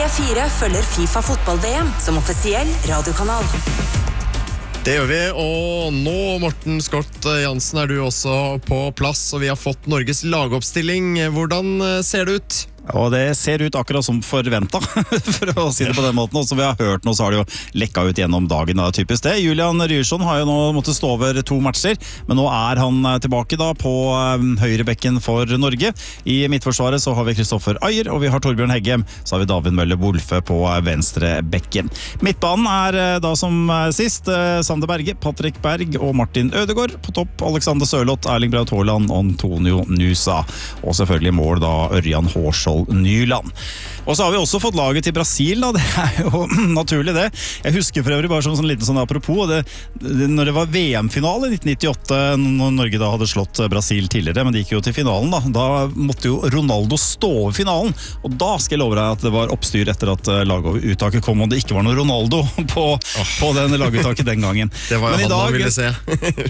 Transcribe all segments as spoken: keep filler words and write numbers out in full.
fire følger FIFA fotball-V M som offisiell radiokanal. Det gjør vi, og nå, Morten Skott Jansen, er du også på plass, og vi har fått Norges lagoppstilling. Hvordan ser det ut? Og det ser ut akkurat som forventet, for å si det på den måten. Og som vi har hørt nå, så har det jo lekka ut gjennom dagen, det er typisk det. Julian Ryerson har jo nå måttet stå over to matcher, men nå er han tilbake da på høyrebekken for Norge. I midtforsvaret så har vi Kristoffer Ayer, og vi har Torbjørn Heggem, så har vi David Møller Wolfe på venstrebekken. Midtbanen er da som sist Sander Berge, Patrick Berg og Martin Ødegaard. På topp Alexander Sørloth, Erling Braut Haaland og Antonio Nusa. Og selvfølgelig mål da Ørjan Hårsholt Nyland. Og så har vi også fått laget til Brasil da, det er jo naturlig det. Jeg husker for øvrig bare som sånn liten sånn apropos, det, det, når det var V M-finale i nitten nittiåtte, når Norge da hadde slått Brasil tidligere, men de gikk jo til finalen da, da måtte jo Ronaldo stå over finalen, og da skal jeg love deg at det var oppstyr etter at laguttaket kom, og det ikke var noe Ronaldo på, oh. på den laguttaket den gangen. Det var jo han man ville se.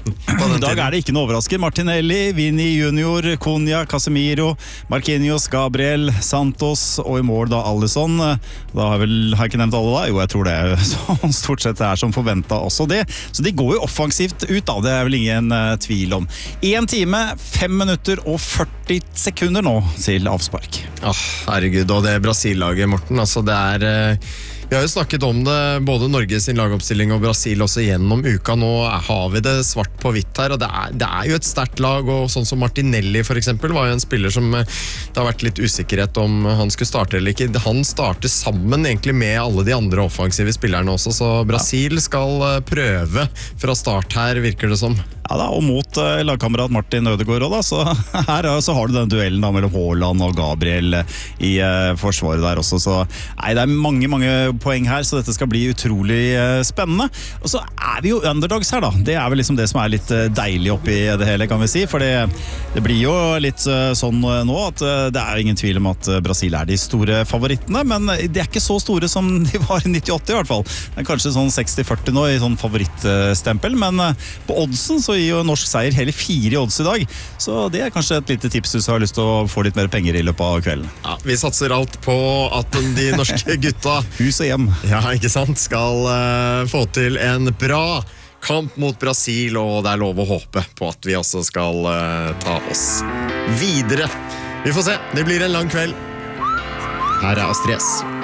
I dag er det ikke noe overraskende. Martinelli, Vini Junior, Cunha, Casemiro, Marquinhos, Gabriel, Santos og i mål da Alisson. Da har jeg vel har jeg ikke nevnt alle da? Jo, jeg tror det så stort sett er som forventet også det. Så de går jo offensivt ut da, det er vel ingen uh, tvil om. En time, fem minutter og førti sekunder nå til avspark. Åh, oh, herregud, og det Brasil-laget, Morten, altså det er... Uh... Vi har jo snakket om det, både Norge sin lagoppstilling og Brasil også gjennom uka. Nå har vi det svart på hvitt her, og det er, det er jo et sterkt lag, og sånn som Martinelli for eksempel, var jo en spiller som det har vært litt usikkerhet om han skulle starte eller ikke. Han starter sammen egentlig med alle de andre offensive spillerne også, så Brasil skal prøve fra start her, virker det som. Ja da, og mot uh, lagkamerat Martin Ødegaard også da, så her så har du den duellen da mellom Haaland og Gabriel i uh, forsvaret der også, så nei, det er mange, mange poeng her, så dette skal bli utrolig uh, spennende. Og så er vi jo underdogs her da, det er vel liksom det som er litt uh, deilig oppi det hele, kan vi si, for det, det blir jo litt uh, sånn uh, nå at uh, det er ingen tvil om at uh, Brasil er de store favorittene, men de er ikke så store som de var i nittiåtte i hvert fall. Det er kanskje sånn seksti førti nå i sånn favorittstempel, men uh, på oddsen så gir jo norsk seier hele fire i odds i dag, så det er kanskje et lite tips hvis du har lyst til å få litt mer penger i løpet av kvelden. Ja, vi satser alt på at de norske gutta hus og hjem. Ja, ikke sant, skal uh, få til en bra kamp mot Brasil, og det er lov å håpe på at vi også skal uh, ta oss videre. Vi får se, det blir en lang kveld. Her er Astrid S.